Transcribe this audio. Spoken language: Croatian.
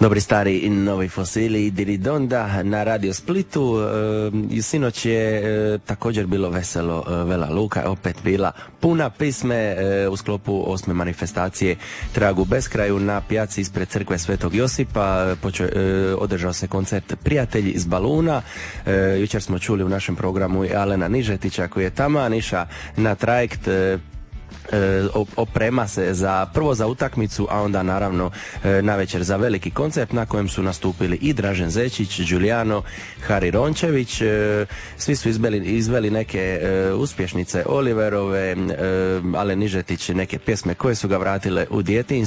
Dobri stari i novi fosili Diridonda na Radio Splitu. I sinoć je također bilo veselo. Vela Luka opet bila puna pisme u sklopu 8. manifestacije Tragu beskraju na pijaci ispred crkve Svetog Josipa. Održao se koncert Prijatelji iz baluna. Jučer smo čuli u našem programu i Alena Nižetića koji je tamo niša na trajekt, oprema se prvo za utakmicu, a onda naravno navečer za veliki koncert na kojem su nastupili i Dražen Zečić, Giuliano, Hari Rončević. Svi su izveli neke uspješnice Oliverove, Ale Nižetić neke pjesme koje su ga vratile u djetinjstvo.